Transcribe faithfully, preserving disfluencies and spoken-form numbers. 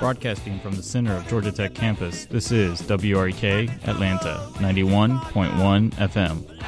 Broadcasting from the center of Georgia Tech campus, this is W R E K Atlanta, ninety-one point one F M.